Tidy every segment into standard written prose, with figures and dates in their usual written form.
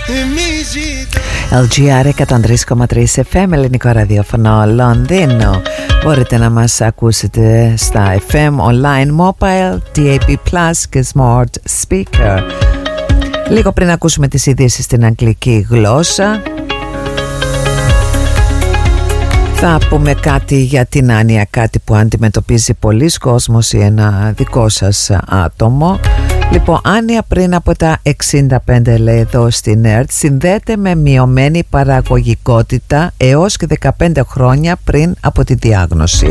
LGR 103,3 FM, ελληνικό ραδιόφωνο Λονδίνο. Μπορείτε να μας ακούσετε στα FM, online, mobile, DAB+, και smart speaker. Λίγο πριν ακούσουμε τις ειδήσεις στην αγγλική γλώσσα, θα πούμε κάτι για την άνοια, κάτι που αντιμετωπίζει πολλοί κόσμος ή ένα δικό σας άτομο. Λοιπόν, άνοια πριν από τα 65, λέει εδώ στην ΕΡΤ, συνδέεται με μειωμένη παραγωγικότητα έως και 15 χρόνια πριν από τη διάγνωση.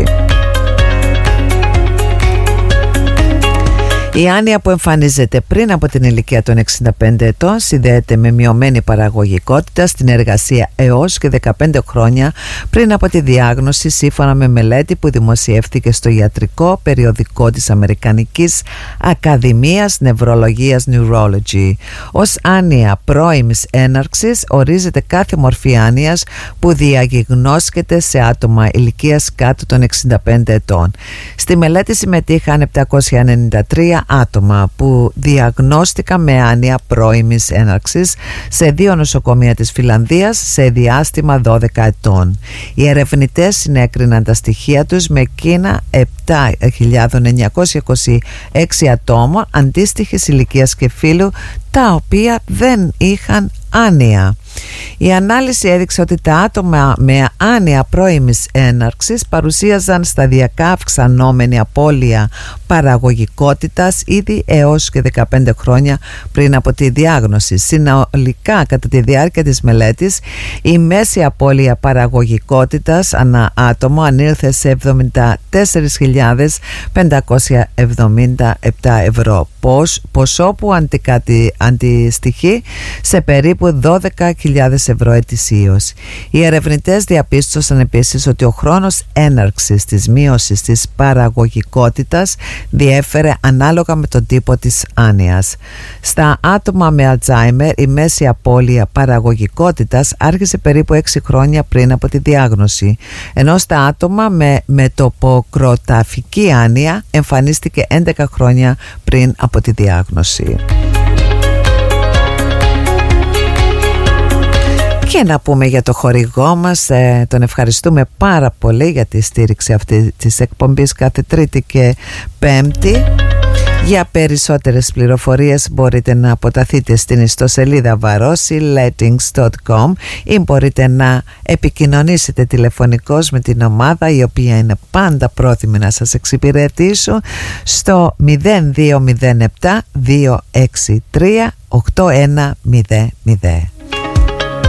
Η άνοια που εμφανίζεται πριν από την ηλικία των 65 ετών συνδέεται με μειωμένη παραγωγικότητα στην εργασία έως και 15 χρόνια πριν από τη διάγνωση, σύμφωνα με μελέτη που δημοσιεύθηκε στο ιατρικό περιοδικό της Αμερικανικής Ακαδημίας Νευρολογίας Neurology. Ως άνοια πρώιμης έναρξης ορίζεται κάθε μορφή άνοιας που διαγνώσκεται σε άτομα ηλικίας κάτω των 65 ετών. Στη μελέτη συμμετείχαν 793 άτομα που διαγνώστηκαν με άνοια πρώιμης έναρξης σε 2 νοσοκομεία της Φιλανδίας σε διάστημα 12 ετών. Οι ερευνητές συνέκριναν τα στοιχεία τους με εκείνα 7.926 ατόμων αντίστοιχης ηλικίας και φύλου, τα οποία δεν είχαν άνοια. Η ανάλυση έδειξε ότι τα άτομα με άνοια πρώιμης έναρξης παρουσίαζαν σταδιακά αυξανόμενη απώλεια παραγωγικότητας ήδη έως και 15 χρόνια πριν από τη διάγνωση. Συνολικά, κατά τη διάρκεια της μελέτης, η μέση απώλεια παραγωγικότητας ανά άτομο ανήλθε σε 74.577 ευρώ, ποσό που αντιστοιχεί σε περίπου 12.000 ευρώ ετησίως. Οι ερευνητές διαπίστωσαν επίσης ότι ο χρόνος έναρξης της μείωσης της παραγωγικότητας διέφερε ανάλογα με τον τύπο της άνοιας. Στα άτομα με Αλτσάιμερ η μέση απώλεια παραγωγικότητας άρχισε περίπου 6 χρόνια πριν από τη διάγνωση, ενώ στα άτομα με μετοποκροταφική άνοια εμφανίστηκε 11 χρόνια πριν από τη διάγνωση. Και να πούμε για το χορηγό μας, τον ευχαριστούμε πάρα πολύ για τη στήριξη αυτή της εκπομπής κάθε Τρίτη και Πέμπτη. Για περισσότερες πληροφορίες μπορείτε να αποταθείτε στην ιστοσελίδα varosilettings.com ή μπορείτε να επικοινωνήσετε τηλεφωνικώς με την ομάδα, η οποία είναι πάντα πρόθυμη να σας εξυπηρετήσουν, στο 0207 263 8100.